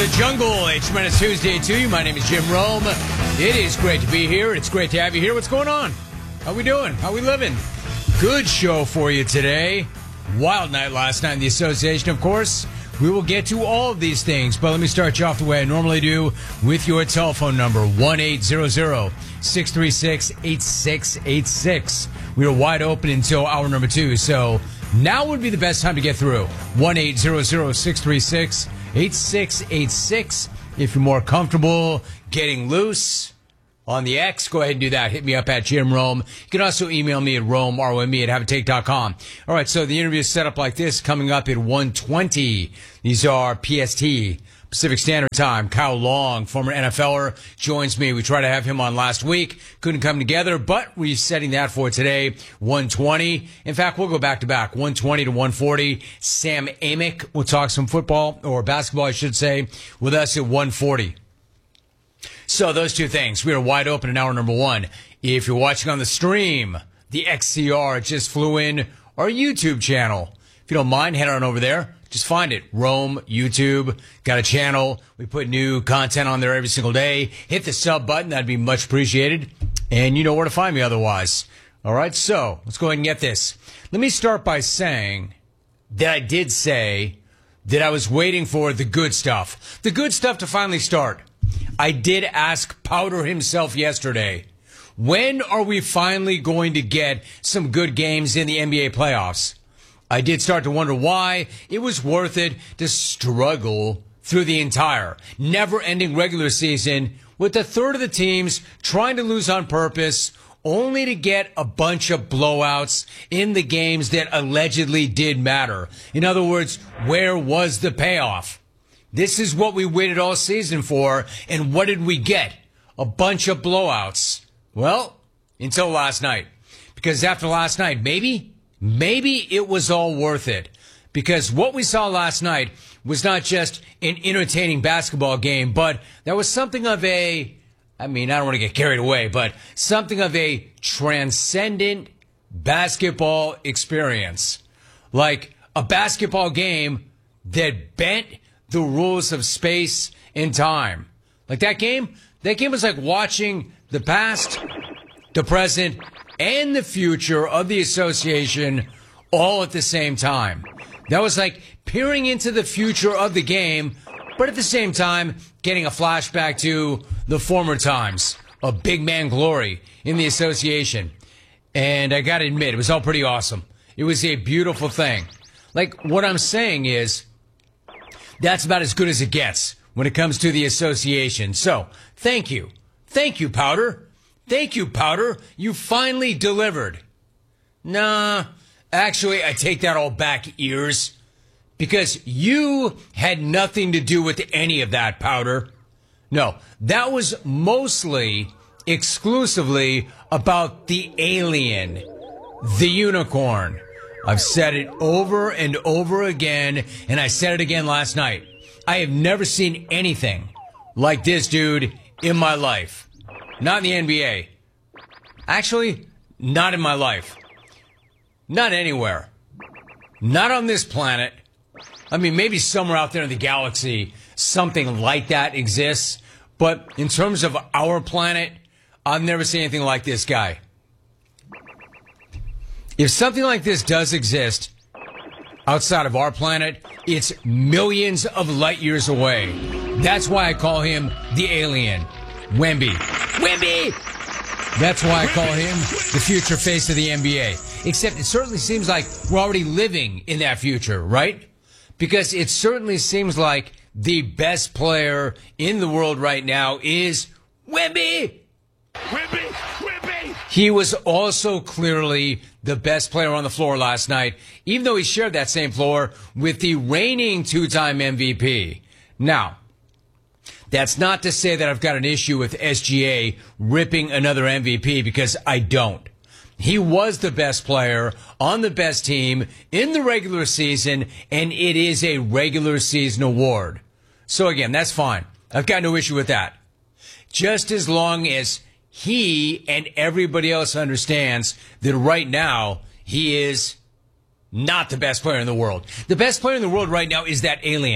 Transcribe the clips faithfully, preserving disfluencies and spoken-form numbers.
the jungle. It's Tremendous Tuesday to you. My name is Jim Rome. It is great to be here. It's great to have you here. What's going on? How we doing? How we living? Good show for you today. Wild night last night in the association, of course. We will get to all of these things, but let me start you off the way I normally do with your telephone number, one eight hundred, six three six, eight six eight six. We are wide open until hour number two, so now would be the best time to get through. one eight hundred, six three six, eight six eight six. If you're more comfortable getting loose on the X, go ahead and do that. Hit me up at Jim Rome. You can also email me at Rome, R O M E, at have a take dot com. All right, so the interview is set up like this, coming up at one twenty. These are P S T, Pacific Standard Time. Kyle Long, former N F L er, joins me. We tried to have him on last week. Couldn't come together, but we're setting that for today, one twenty. In fact, we'll go back to back, one twenty to one forty. Sam Amick will talk some football, or basketball, I should say, with us at one forty. So those two things. We are wide open in hour number one. If you're watching on the stream, the X C R just flew in our YouTube channel. If you don't mind, head on over there. Just find it. Rome, YouTube, got a channel. We put new content on there every single day. Hit the sub button. That'd be much appreciated. And you know where to find me otherwise. All right, so let's go ahead and get this. Let me start by saying that I did say that I was waiting for the good stuff. The good stuff to finally start. I did ask Powder himself yesterday, when are we finally going to get some good games in the N B A playoffs? I did start to wonder why it was worth it to struggle through the entire never-ending regular season with a third of the teams trying to lose on purpose, only to get a bunch of blowouts in the games that allegedly did matter. In other words, where was the payoff? This is what we waited all season for, and what did we get? A bunch of blowouts. Well, until last night. Because after last night, maybe, maybe it was all worth it. Because what we saw last night was not just an entertaining basketball game, but that was something of a, I mean, I don't want to get carried away, but something of a transcendent basketball experience. Like a basketball game that bent the rules of space and time. Like that game, that game was like watching the past, the present, and the future of the association all at the same time. That was like peering into the future of the game, but at the same time, getting a flashback to the former times of big man glory in the association. And I gotta admit, it was all pretty awesome. It was a beautiful thing. Like, what I'm saying is, that's about as good as it gets when it comes to the association. So, thank you. Thank you, Powder. Thank you, Powder. You finally delivered. Nah, actually, I take that all back, ears. Because you had nothing to do with any of that, Powder. No, that was mostly, exclusively about the alien, the unicorn. I've said it over and over again, and I said it again last night. I have never seen anything like this dude in my life. Not in the N B A. Actually, not in my life. Not anywhere. Not on this planet. I mean, maybe somewhere out there in the galaxy, something like that exists. But in terms of our planet, I've never seen anything like this guy. If something like this does exist outside of our planet, it's millions of light years away. That's why I call him the alien. Wemby. Wemby! That's why I call him the future face of the N B A. Except it certainly seems like we're already living in that future, right? Because it certainly seems like the best player in the world right now is Wemby! Wemby! Wemby! He was also clearly the best player on the floor last night, even though he shared that same floor with the reigning two-time M V P. Now, that's not to say that I've got an issue with S G A ripping another M V P, because I don't. He was the best player on the best team in the regular season, and it is a regular season award. So again, that's fine. I've got no issue with that. Just as long as he and everybody else understands that right now he is not the best player in the world. The best player in the world right now is that alien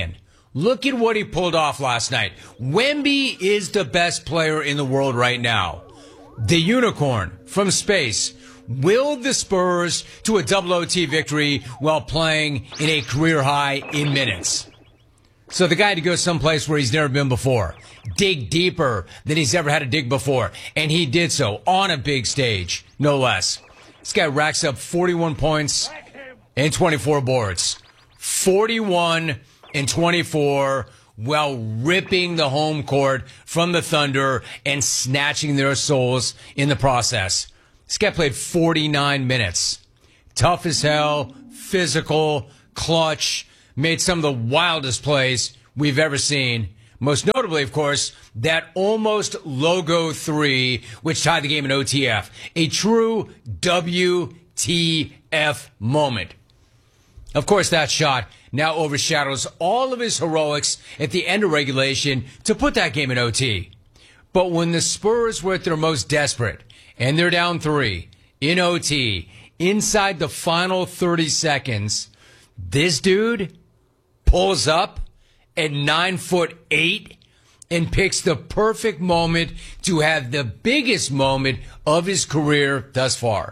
Look at what he pulled off last night. Wemby is the best player in the world right now. The unicorn from space willed the Spurs to a double O T victory while playing in a career high in minutes. So the guy had to go someplace where he's never been before. Dig deeper than he's ever had to dig before. And he did so on a big stage, no less. This guy racks up forty-one points and twenty-four boards. forty-one and twenty-four while ripping the home court from the Thunder and snatching their souls in the process. This guy played forty-nine minutes. Tough as hell, physical, clutch, made some of the wildest plays we've ever seen. Most notably, of course, that almost logo three, which tied the game in O T F. A true W T F moment. Of course, that shot now overshadows all of his heroics at the end of regulation to put that game in O T. But when the Spurs were at their most desperate, and they're down three in O T, inside the final thirty seconds, this dude pulls up at nine foot eight and picks the perfect moment to have the biggest moment of his career thus far.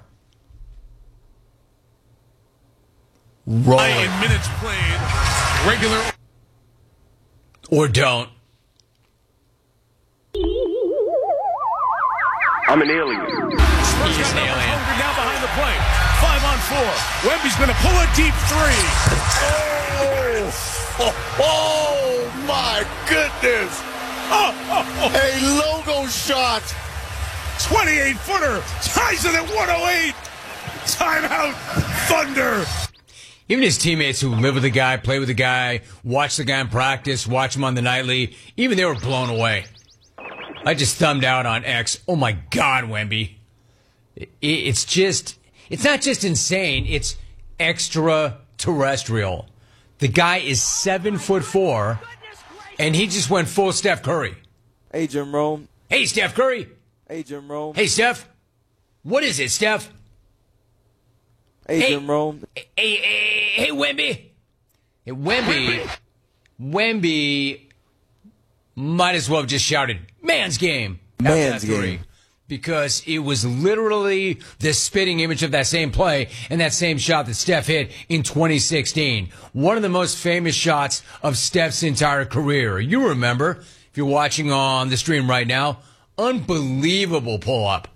Rolling. In minutes played, regular or don't. I'm an alien. Spurs He's got an numbers alien. hungry now behind the plate. Five on four. Wemby's going to pull a deep three. Oh, oh, oh my goodness. Oh, oh, oh. A logo shot. twenty-eight footer. Ties it at one oh eight. Timeout, Thunder. Even his teammates who live with the guy, play with the guy, watch the guy in practice, watch him on the nightly, even they were blown away. I just thumbed out on X. Oh my God, Wemby. It's just, it's not just insane, it's extraterrestrial. The guy is seven foot four, and he just went full Steph Curry. Hey, Jim Rome. Hey, Steph Curry. Hey, Jim Rome. Hey, Steph. What is it, Steph? Hey, Hey. Jim Rome. Hey, hey, hey, Wemby. Hey, Wemby. Wemby might as well have just shouted, man's game. after Man's that three. game. Because it was literally the spitting image of that same play and that same shot that Steph hit in twenty sixteen. One of the most famous shots of Steph's entire career. You remember, if you're watching on the stream right now, unbelievable pull-up.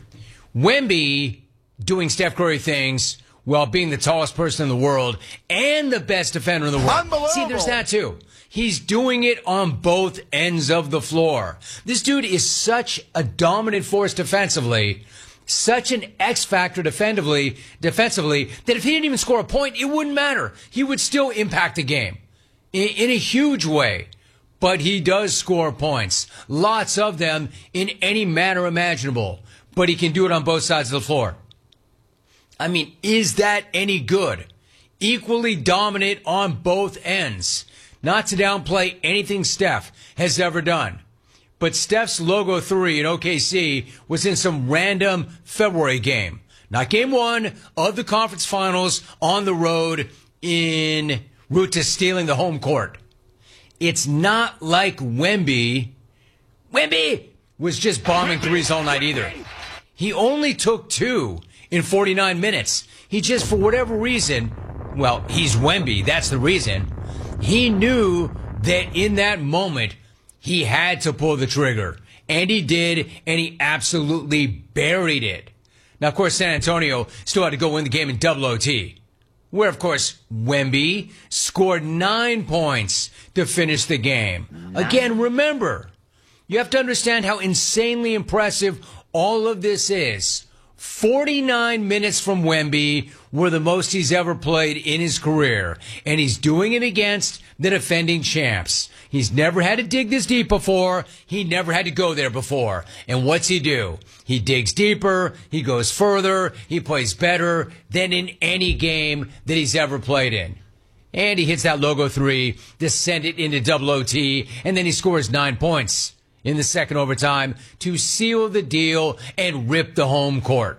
Wemby doing Steph Curry things while being the tallest person in the world and the best defender in the world. Unbelievable. See, there's that too. He's doing it on both ends of the floor. This dude is such a dominant force defensively, such an X factor defensively, defensively that if he didn't even score a point, it wouldn't matter. He would still impact the game in, in a huge way. But he does score points, lots of them in any manner imaginable. But he can do it on both sides of the floor. I mean, is that any good? Equally dominant on both ends. Not to downplay anything Steph has ever done. But Steph's logo three in O K C was in some random February game. Not game one of the conference finals on the road en route to stealing the home court. It's not like Wemby. Wemby was just bombing threes all night either. He only took two in forty-nine minutes. He just, for whatever reason, well, he's Wemby, that's the reason. He knew that in that moment, he had to pull the trigger. And he did, and he absolutely buried it. Now, of course, San Antonio still had to go win the game in double O T, where, of course, Wemby scored nine points to finish the game. Nine. Again, remember, you have to understand how insanely impressive all of this is. forty-nine minutes from Wemby were the most he's ever played in his career. And he's doing it against the defending champs. He's never had to dig this deep before. He never had to go there before. And what's he do? He digs deeper. He goes further. He plays better than in any game that he's ever played in. And he hits that logo three to send it into double O T. And then he scores nine points in the second overtime to seal the deal and rip the home court.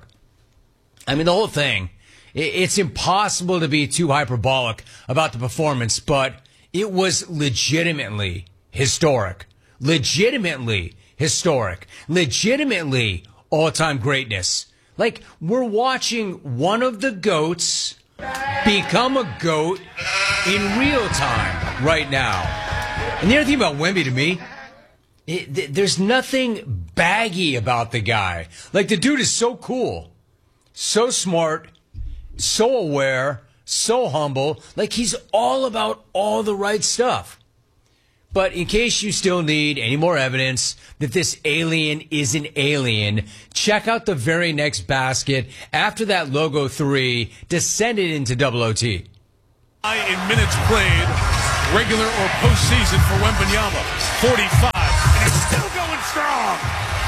I mean, the whole thing, it's impossible to be too hyperbolic about the performance, but It was legitimately historic. Legitimately historic. Legitimately all-time greatness. Like, we're watching one of the GOATs become a GOAT in real time right now. And the other thing about Wemby to me, it, th- there's nothing baggy about the guy. Like, the dude is so cool, so smart, so aware, so humble. Like, he's all about all the right stuff. But in case you still need any more evidence that this alien is an alien, check out the very next basket after that logo three descended into double O T. In minutes played, regular or postseason for Wembanyama, forty-five, and he's still going strong.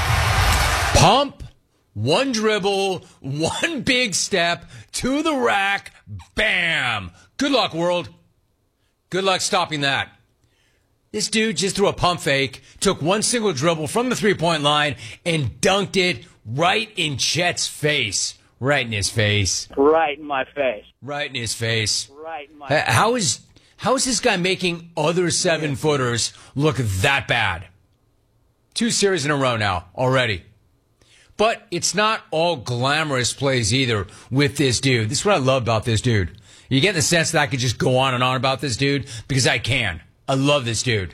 Pump, one dribble, one big step to the rack, bam. Good luck, world. Good luck stopping that. This dude just threw a pump fake, took one single dribble from the three-point line, and dunked it right in Chet's face. Right in his face. Right in my face. Right in his face. Right in my Uh, face. How is how is this guy making other seven-footers look that bad? Two series in a row now already. But it's not all glamorous plays either with this dude. This is what I love about this dude. You get the sense that I could just go on and on about this dude because I can. I love this dude.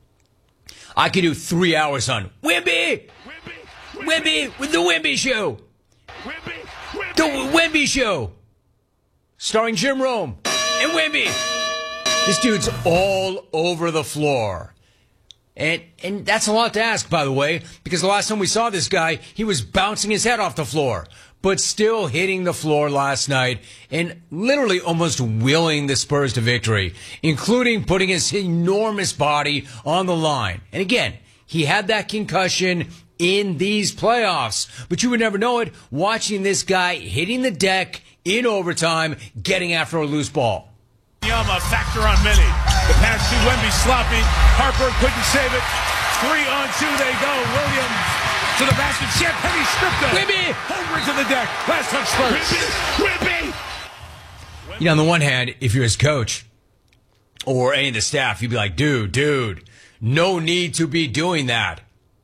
I could do three hours on Wemby! Wemby, Wemby with the Wemby Show! Wemby, Wemby. The Wemby Show! Starring Jim Rome and Wemby! This dude's all over the floor. And and that's a lot to ask, by the way, because the last time we saw this guy, he was bouncing his head off the floor, but still hitting the floor last night and literally almost willing the Spurs to victory, including putting his enormous body on the line. And again, he had that concussion in these playoffs, but you would never know it watching this guy hitting the deck in overtime, getting after a loose ball. Yama factor on many. The pass to Wemby sloppy. Harper couldn't save it. Three on two they go. Williams to the basket. Champagne stripped up. Wemby! Over to the deck. Last touch Spurs. Wemby! Wemby! You know, on the one hand, if you're his coach or any of the staff, you'd be like, dude, dude, no need to be doing that.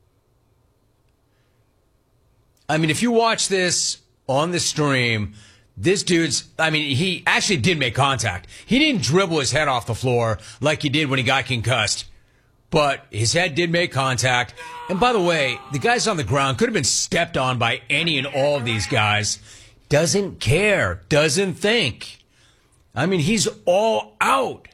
I mean, if you watch this on the stream, this dude's, I mean, he actually did make contact. He didn't dribble his head off the floor like he did when he got concussed. But his head did make contact. And by the way, the guys on the ground could have been stepped on by any and all of these guys. Doesn't care. Doesn't think. I mean, he's all out.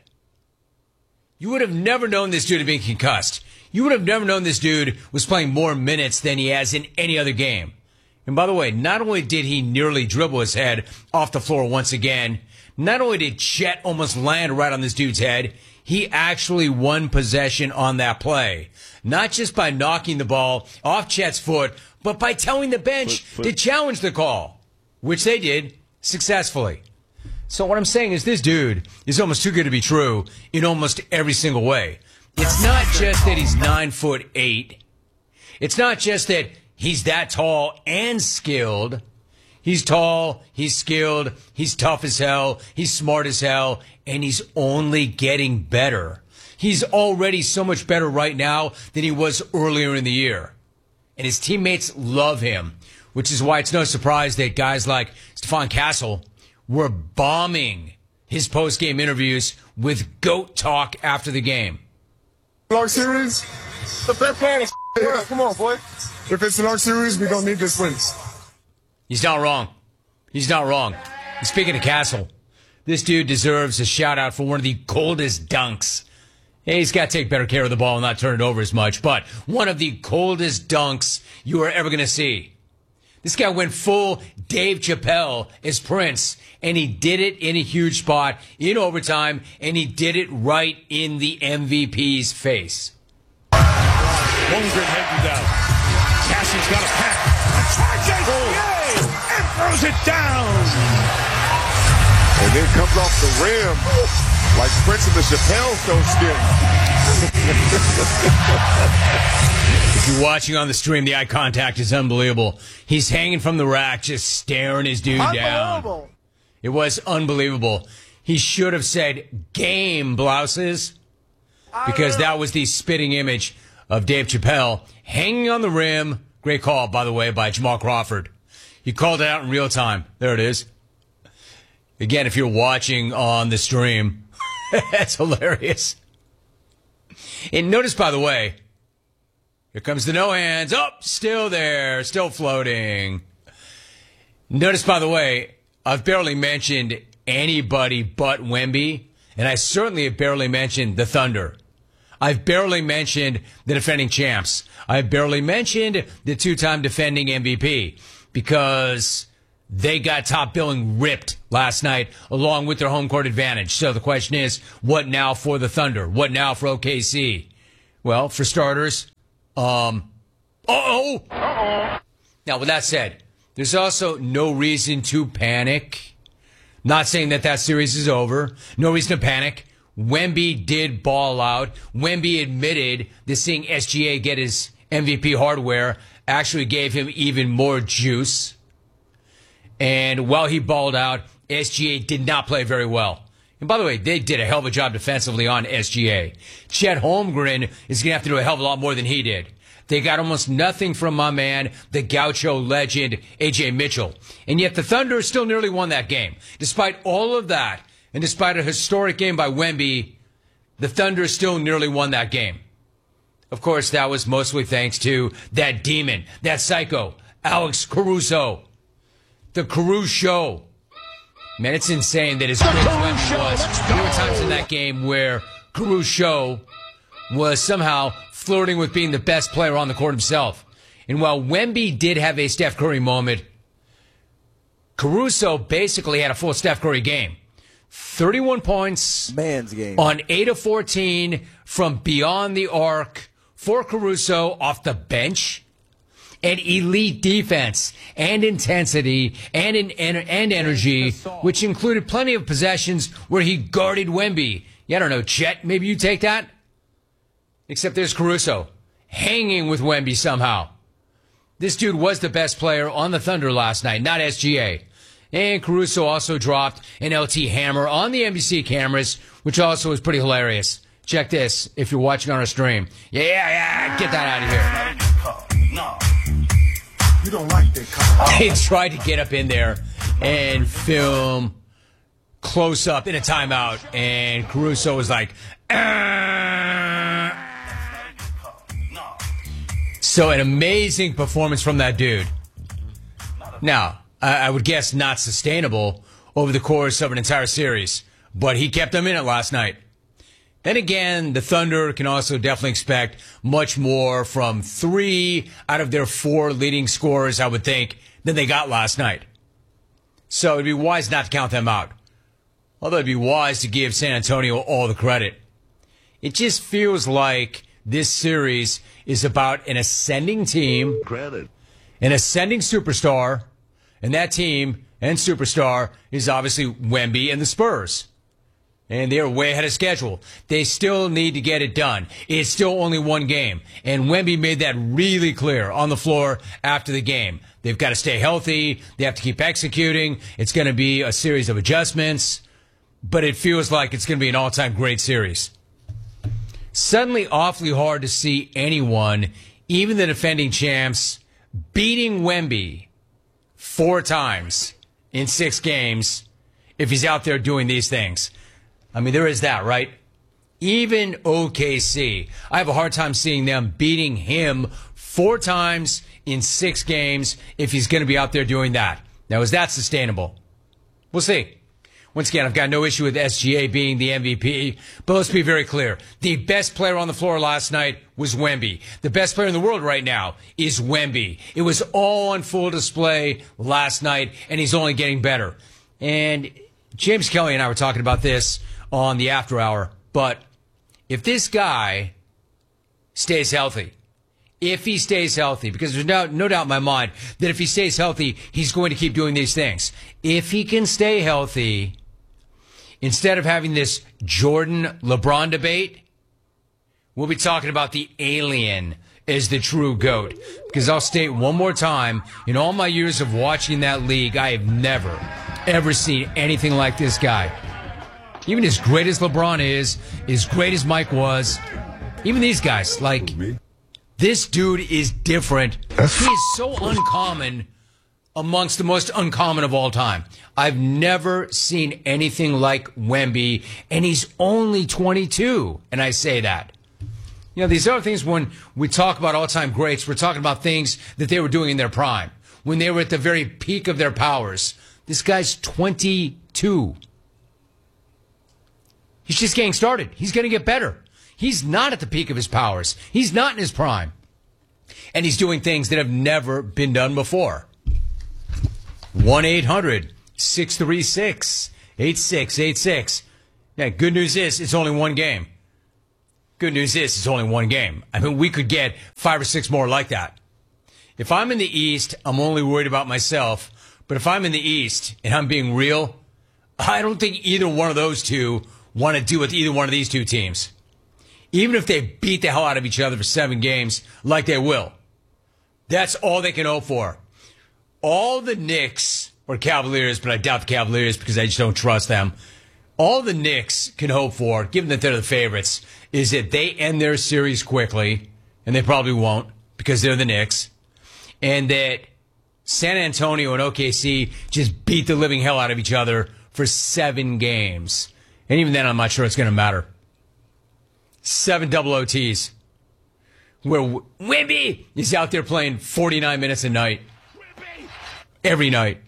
You would have never known this dude had been concussed. You would have never known this dude was playing more minutes than he has in any other game. And by the way, not only did he nearly dribble his head off the floor once again, not only did Chet almost land right on this dude's head, he actually won possession on that play. Not just by knocking the ball off Chet's foot, but by telling the bench Foot, foot. to challenge the call, which they did successfully. So what I'm saying is this dude is almost too good to be true in almost every single way. It's not just that he's nine foot eight. It's not just that he's that tall and skilled. He's tall, he's skilled, he's tough as hell, he's smart as hell, and he's only getting better. He's already so much better right now than he was earlier in the year. And his teammates love him, which is why it's no surprise that guys like Stephon Castle were bombing his post-game interviews with GOAT talk after the game. Our series, the fifth man is come on, boy. If it's in our series, we don't need this win. He's not wrong. He's not wrong. And speaking of Castle, this dude deserves a shout-out for one of the coldest dunks. Yeah, he's got to take better care of the ball and not turn it over as much, but one of the coldest dunks you are ever going to see. This guy went full Dave Chappelle as Prince, and he did it in a huge spot in overtime, and he did it right in the M V P's face. Holmgren heading down. Cassie's got a pass. Charges! Yay! And throws it down. And then comes off the rim like Prince of the Chappelle show skin. If you're watching on the stream, the eye contact is unbelievable. He's hanging from the rack, just staring his dude down. It was unbelievable. He should have said, game, blouses. because that was the spitting image of Dave Chappelle hanging on the rim. Great call, by the way, by Jamal Crawford. He called it out in real time. There it is. Again, if you're watching on the stream, that's hilarious. And notice, by the way, here comes the no hands. Oh, still there, still floating. Notice, by the way, I've barely mentioned anybody but Wemby, and I certainly have barely mentioned the Thunder. I've barely mentioned the defending champs. I've barely mentioned the two-time defending M V P because they got top billing ripped last night along with their home court advantage. So the question is, what now for the Thunder? What now for O K C? Well, for starters, um, uh-oh. Uh-oh. Now, with that said, there's also no reason to panic. Not saying that that series is over. No reason to panic. Wemby did ball out. Wemby admitted that seeing S G A get his M V P hardware actually gave him even more juice. And while he balled out, S G A did not play very well. And by the way, they did a hell of a job defensively on S G A. Chet Holmgren is going to have to do a hell of a lot more than he did. They got almost nothing from my man, the Gaucho legend, A J Mitchell. And yet the Thunder still nearly won that game. Despite all of that, and despite a historic game by Wemby, the Thunder still nearly won that game. Of course, that was mostly thanks to that demon, that psycho, Alex Caruso. The Caruso Show. Man, it's insane that as great as Wemby was, there were times in that game where Caruso was somehow flirting with being the best player on the court himself. And while Wemby did have a Steph Curry moment, Caruso basically had a full Steph Curry game. thirty-one points. Man's game. On eight of fourteen from beyond the arc for Caruso off the bench. And elite defense and intensity and in, and, and energy, which included plenty of possessions where he guarded Wemby. Yeah, I don't know, Chet, maybe you take that? Except there's Caruso hanging with Wemby somehow. This dude was the best player on the Thunder last night, not S G A. And Caruso also dropped an L T hammer on the N B C cameras, which also was pretty hilarious. Check this if you're watching on our stream. Yeah, yeah, get that out of here. No. You don't like that color. They tried to get up in there and film close up in a timeout, and Caruso was like, ah. So an amazing performance from that dude. Now, I would guess not sustainable over the course of an entire series, but he kept them in it last night. Then again, the Thunder can also definitely expect much more from three out of their four leading scorers, I would think, than they got last night. So it'd be wise not to count them out. Although it'd be wise to give San Antonio all the credit. It just feels like this series is about an ascending team, Credit. an ascending superstar, and that team and superstar is obviously Wemby and the Spurs. And they're way ahead of schedule. They still need to get it done. It's still only one game. And Wemby made that really clear on the floor after the game. They've got to stay healthy. They have to keep executing. It's going to be a series of adjustments. But it feels like it's going to be an all-time great series. Suddenly awfully hard to see anyone, even the defending champs, beating Wemby four times in six games if he's out there doing these things. I mean, there is that, right? Even O K C, I have a hard time seeing them beating him four times in six games if he's going to be out there doing that. Now, is that sustainable? We'll see. Once again, I've got no issue with S G A being the M V P, but let's be very clear. The best player on the floor last night was Wemby. The best player in the world right now is Wemby. It was all on full display last night, and he's only getting better. And James Kelly and I were talking about this on the after hour, but if this guy stays healthy, if he stays healthy, because there's no, no doubt in my mind that if he stays healthy, he's going to keep doing these things. If he can stay healthy, instead of having this Jordan-LeBron debate, we'll be talking about the alien as the true GOAT. Because I'll state one more time, in all my years of watching that league, I have never, ever seen anything like this guy. Even as great as LeBron is, as great as Mike was, even these guys, like, this dude is different. He is so uncommon amongst the most uncommon of all time. I've never seen anything like Wemby, and he's only twenty-two, and I say that. You know, these other things, when we talk about all-time greats, we're talking about things that they were doing in their prime, when they were at the very peak of their powers. This guy's twenty-two. He's just getting started. He's going to get better. He's not at the peak of his powers. He's not in his prime. And he's doing things that have never been done before. one eight hundred six three six eight six eight six. Yeah, good news is it's only one game. Good news is it's only one game. I mean, we could get five or six more like that. If I'm in the East, I'm only worried about myself. But if I'm in the East and I'm being real, I don't think either one of those two want to deal with either one of these two teams. Even if they beat the hell out of each other for seven games, like they will. That's all they can hope for. All the Knicks, or Cavaliers, but I doubt the Cavaliers because I just don't trust them. All the Knicks can hope for, given that they're the favorites, is that they end their series quickly, and they probably won't because they're the Knicks, and that San Antonio and O K C just beat the living hell out of each other for seven games. And even then, I'm not sure it's going to matter. Seven double O Ts, where Wemby is out there playing forty-nine minutes a night. Every night.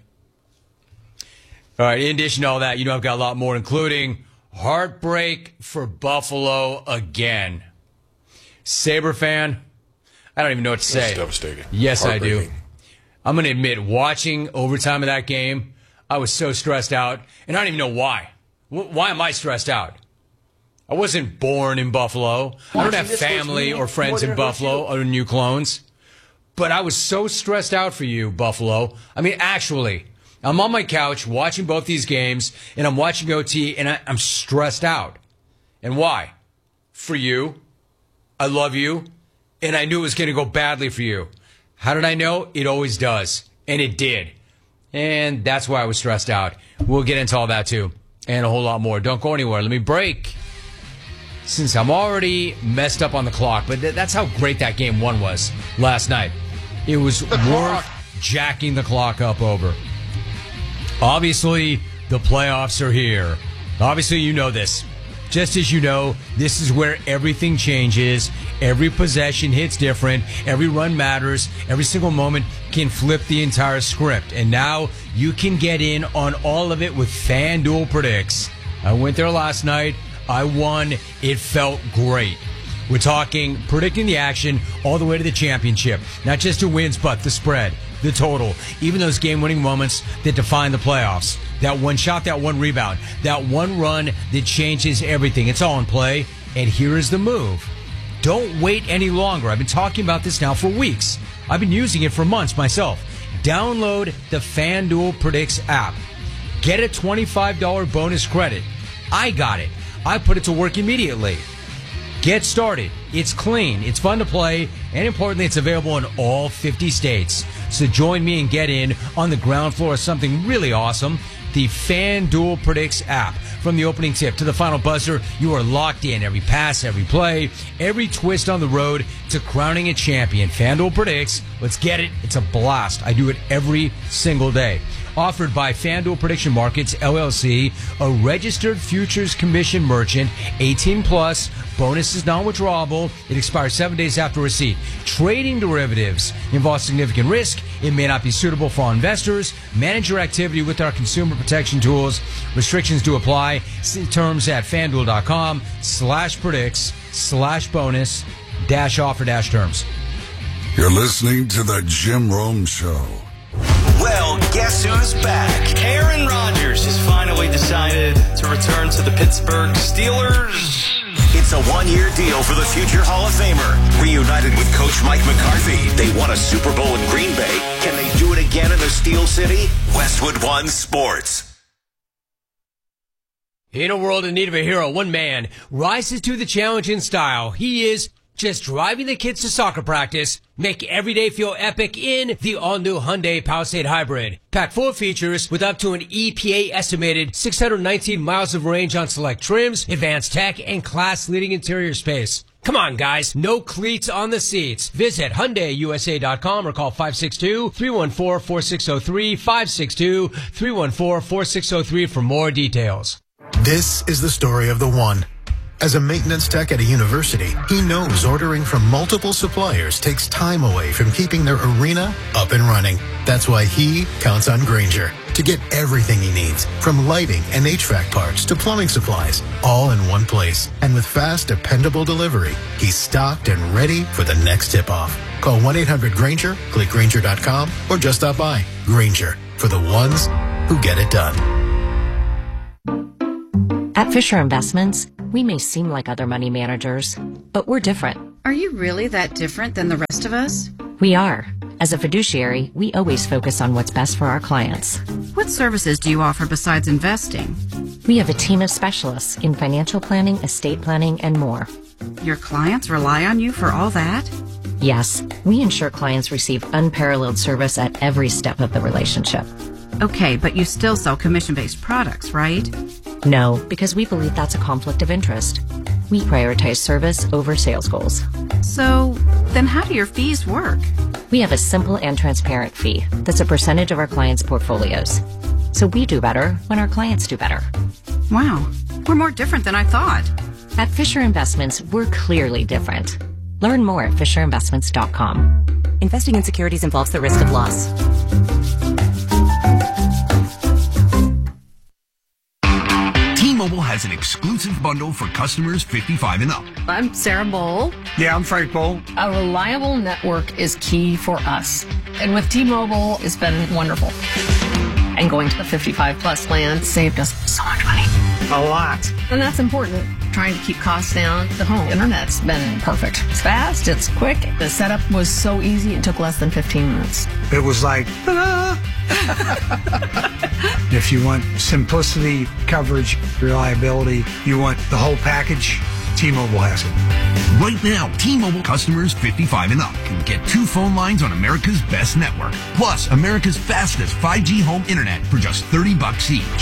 All right, in addition to all that, you know I've got a lot more, including heartbreak for Buffalo again. Sabre fan, I don't even know what to say. That's devastating. Yes, I do. I'm going to admit, watching overtime of that game, I was so stressed out, and I don't even know why. Why am I stressed out? I wasn't born in Buffalo. I don't have family or friends in Buffalo or New Clones. But I was so stressed out for you, Buffalo. I mean, actually, I'm on my couch watching both these games, and I'm watching O T, and I, I'm stressed out. And why? For you. I love you. And I knew it was going to go badly for you. How did I know? It always does. And it did. And that's why I was stressed out. We'll get into all that, too. And a whole lot more. Don't go anywhere. Let me break. Since I'm already messed up on the clock, but th- that's how great that game one was last night. It was worth jacking the clock up over. Obviously, the playoffs are here. Obviously, you know this. Just as you know, this is where everything changes. Every possession hits different. Every run matters. Every single moment can flip the entire script. And now you can get in on all of it with FanDuel Predicts. I went there last night. I won. It felt great. We're talking predicting the action all the way to the championship. Not just the wins, but the spread, the total, even those game-winning moments that define the playoffs. That one shot, that one rebound, that one run that changes everything. It's all in play, and here is the move. Don't wait any longer. I've been talking about this now for weeks. I've been using it for months myself. Download the FanDuel Predicts app. Get a twenty-five dollars bonus credit. I got it. I put it to work immediately. Get started. It's clean, it's fun to play, and importantly, it's available in all fifty states. So join me and get in on the ground floor of something really awesome, the FanDuel Predicts app. From the opening tip to the final buzzer, you are locked in. Every pass, every play, every twist on the road to crowning a champion. FanDuel Predicts. Let's get it. It's a blast. I do it every single day. Offered by FanDuel Prediction Markets, L L C, a registered futures commission merchant, eighteen plus, bonus is non-withdrawable, it expires seven days after receipt. Trading derivatives involves significant risk, it may not be suitable for all investors. Manage your activity with our consumer protection tools. Restrictions do apply. See terms at FanDuel.com slash predicts slash bonus dash offer dash terms. You're listening to the Jim Rome Show. Well, guess who's back? Aaron Rodgers has finally decided to return to the Pittsburgh Steelers. It's a one-year deal for the future Hall of Famer. Reunited with Coach Mike McCarthy, they won a Super Bowl in Green Bay. Can they do it again in the Steel City? Westwood One Sports. In a world in need of a hero, one man rises to the challenge in style. He is just driving the kids to soccer practice. Make every day feel epic in the all-new Hyundai Palisade Hybrid. Packed full of features with up to an E P A-estimated six hundred nineteen miles of range on select trims, advanced tech, and class-leading interior space. Come on, guys. No cleats on the seats. Visit Hyundai U S A dot com or call five six two, three one four, four six zero three, five six two, three one four, four six zero three for more details. This is the story of the one. As a maintenance tech at a university, he knows ordering from multiple suppliers takes time away from keeping their arena up and running. That's why he counts on Grainger to get everything he needs, from lighting and H V A C parts to plumbing supplies, all in one place. And with fast, dependable delivery, he's stocked and ready for the next tip-off. Call one eight hundred Grainger, click Grainger dot com, or just stop by. Grainger, for the ones who get it done. At Fisher Investments, we may seem like other money managers, but we're different. Are you really that different than the rest of us? We are. As a fiduciary, we always focus on what's best for our clients. What services do you offer besides investing? We have a team of specialists in financial planning, estate planning, and more. Your clients rely on you for all that? Yes, we ensure clients receive unparalleled service at every step of the relationship. Okay, but you still sell commission-based products, right? No, because we believe that's a conflict of interest. We prioritize service over sales goals. So, then how do your fees work? We have a simple and transparent fee that's a percentage of our clients' portfolios. So we do better when our clients do better. Wow, we're more different than I thought. At Fisher Investments, we're clearly different. Learn more at fisher investments dot com. Investing in securities involves the risk of loss. T-Mobile has an exclusive bundle for customers fifty-five and up. I'm Sarah Bowl. Yeah, I'm Frank Bowl. A reliable network is key for us. And with T-Mobile, it's been wonderful. And going to the fifty-five plus plan saved us so much money. A lot. And that's important. Trying to keep costs down. The home internet's been perfect. It's fast, it's quick. The setup was so easy, it took less than fifteen minutes. It was like, ta-da! If you want simplicity, coverage, reliability, you want the whole package, T-Mobile has it. Right now, T-Mobile customers fifty-five and up can get two phone lines on America's best network, plus America's fastest five G home internet for just thirty bucks each.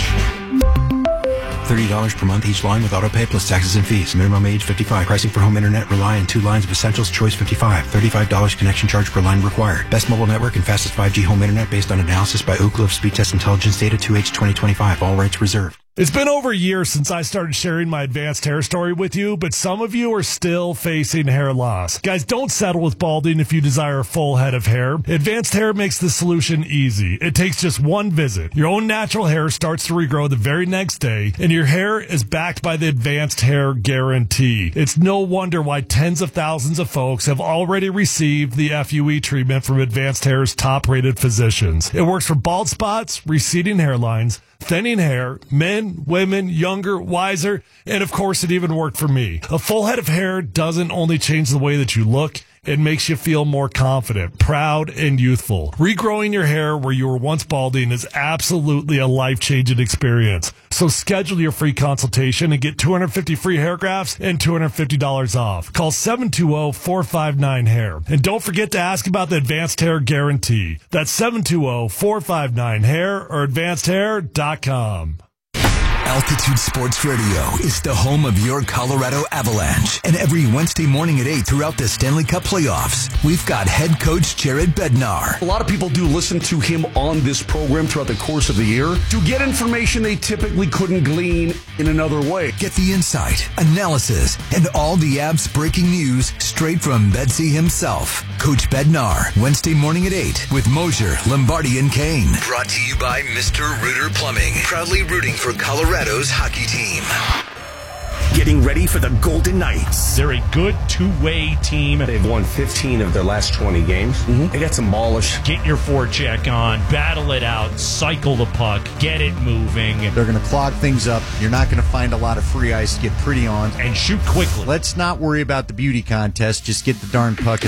thirty dollars per month each line with autopay plus taxes and fees. Minimum age fifty-five. Pricing for home internet rely on two lines of Essentials Choice fifty-five. thirty-five dollars connection charge per line required. Best mobile network and fastest five G home internet based on analysis by Ookla of Speed Test Intelligence data two H twenty twenty-five. All rights reserved. It's been over a year since I started sharing my advanced hair story with you, but some of you are still facing hair loss. Guys, don't settle with balding if you desire a full head of hair. Advanced Hair makes the solution easy. It takes just one visit. Your own natural hair starts to regrow the very next day, and your hair is backed by the Advanced Hair Guarantee. It's no wonder why tens of thousands of folks have already received the F U E treatment from Advanced Hair's top-rated physicians. It works for bald spots, receding hairlines, thinning hair, men, women, younger, wiser, and of course it even worked for me. A full head of hair doesn't only change the way that you look, it makes you feel more confident, proud, and youthful. Regrowing your hair where you were once balding is absolutely a life-changing experience. So schedule your free consultation and get two hundred fifty free hair grafts and two hundred fifty dollars off. Call seven two zero, four five nine, hair. And don't forget to ask about the Advanced Hair Guarantee. That's seven two zero, four five nine, hair or advanced hair dot com. Altitude Sports Radio is the home of your Colorado Avalanche. And every Wednesday morning at eight throughout the Stanley Cup playoffs, we've got head coach Jared Bednar. A lot of people do listen to him on this program throughout the course of the year to get information they typically couldn't glean in another way. Get the insight, analysis, and all the Avs breaking news straight from Bedsy himself. Coach Bednar, Wednesday morning at eight with Mosier, Lombardi, and Kane. Brought to you by Mister Rooter Plumbing, proudly rooting for Colorado's hockey team. Getting ready for the Golden Knights. They're a good two-way team. They've won fifteen of their last twenty games. Mm-hmm. They got demolished. Get your forecheck on, battle it out, cycle the puck, get it moving. They're going to clog things up. You're not going to find a lot of free ice to get pretty on. And shoot quickly. Let's not worry about the beauty contest. Just get the darn puck in